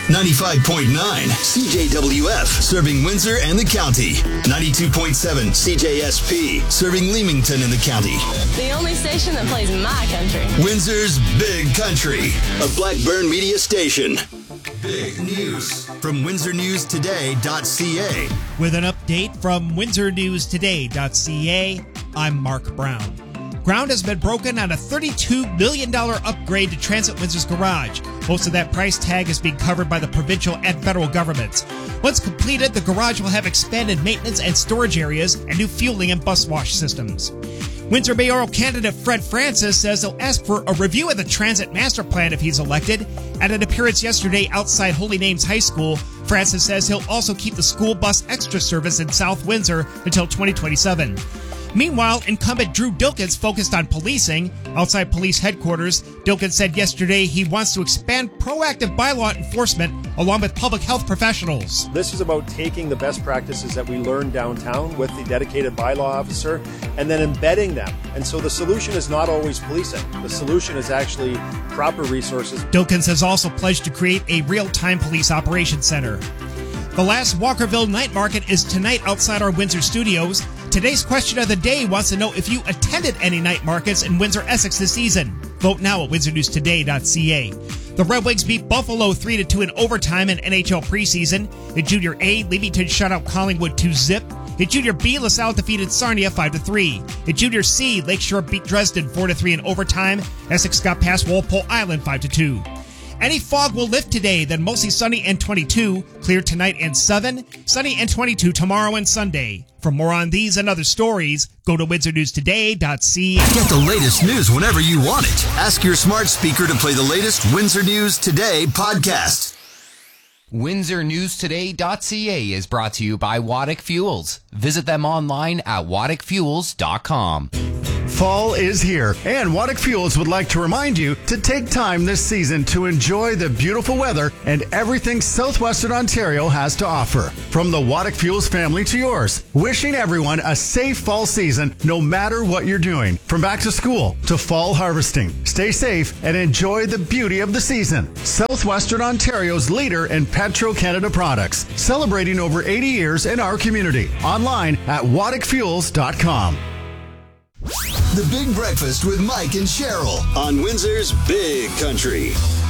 95.9 CJWF, serving Windsor and the county. 92.7 CJSP, serving Leamington and the county. The only station that plays my country. Windsor's Big Country, a Blackburn media station. Big news from WindsorNewsToday.ca. With an update from WindsorNewsToday.ca, I'm Mark Brown. Ground has been broken on a $32 million upgrade to Transit Windsor's garage. Most of that price tag is being covered by the provincial and federal governments. Once completed, the garage will have expanded maintenance and storage areas and new fueling and bus wash systems. Windsor mayoral candidate Fred Francis says he'll ask for a review of the transit master plan if he's elected. At an appearance yesterday outside Holy Names High School, Francis says he'll also keep the school bus extra service in South Windsor until 2027. Meanwhile, incumbent Drew Dilkens focused on policing. Outside police headquarters, Dilkens said yesterday he wants to expand proactive bylaw enforcement along with public health professionals. This is about taking the best practices that we learned downtown with the dedicated bylaw officer and then embedding them. And so the solution is not always policing. The solution is actually proper resources. Dilkens has also pledged to create a real-time police operations center. The last Walkerville night market is tonight outside our Windsor studios. Today's question of the day wants to know if you attended any night markets in Windsor, Essex this season. Vote now at WindsorNewsToday.ca. The Red Wings beat Buffalo 3-2 in overtime in NHL preseason. In Junior A, Leamington shut out Collingwood 2-0. In Junior B, LaSalle defeated Sarnia 5-3. In Junior C, Lakeshore beat Dresden 4-3 in overtime. Essex got past Walpole Island 5-2. Any fog will lift today, then mostly sunny and 22. Clear tonight and 7. Sunny and 22 tomorrow and Sunday. For more on these and other stories, go to WindsorNewsToday.ca. Get the latest news whenever you want it. Ask your smart speaker to play the latest Windsor News Today podcast. WindsorNewsToday.ca is brought to you by Waddick Fuels. Visit them online at WaddickFuels.com. Fall is here, and Waddick Fuels would like to remind you to take time this season to enjoy the beautiful weather and everything southwestern Ontario has to offer. From the Waddick Fuels family to yours, wishing everyone a safe fall season no matter what you're doing. From back to school to fall harvesting. Stay safe and enjoy the beauty of the season. Southwestern Ontario's leader in Petro-Canada products, celebrating over 80 years in our community. Online at WaddickFuels.com. The Big Breakfast with Mike and Cheryl on Windsor's Big Country.